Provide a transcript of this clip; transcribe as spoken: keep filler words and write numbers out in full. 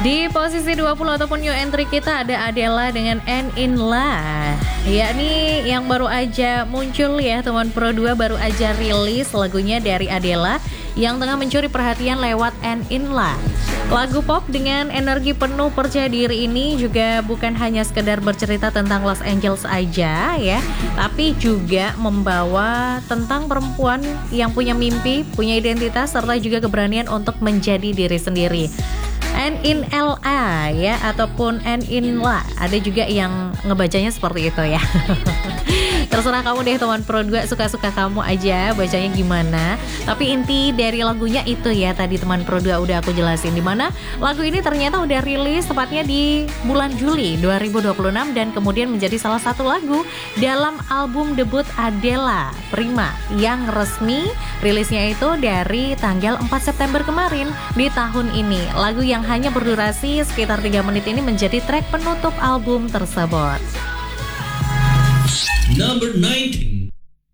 Di posisi dua puluh ataupun new entry kita ada Adela dengan And In La. Ya, ini yang baru aja muncul ya teman Pro dua, baru aja rilis lagunya dari Adela yang tengah mencuri perhatian lewat And In La. Lagu pop dengan energi penuh percaya diri ini juga bukan hanya sekedar bercerita tentang Los Angeles aja ya, tapi juga membawa tentang perempuan yang punya mimpi, punya identitas, serta juga keberanian untuk menjadi diri sendiri. And in L A ya, ataupun And in La, ada juga yang ngebacanya seperti itu ya. Terserah kamu deh teman Pro dua, suka-suka kamu aja bacanya gimana. Tapi inti dari lagunya itu ya, tadi teman Pro dua udah aku jelasin, dimana lagu ini ternyata udah rilis tepatnya di bulan Juli dua ribu dua puluh enam dan kemudian menjadi salah satu lagu dalam album debut Adela Prima yang resmi rilisnya itu dari tanggal empat September kemarin di tahun ini. Lagu yang hanya berdurasi sekitar tiga menit ini menjadi track penutup album tersebut. Number nine.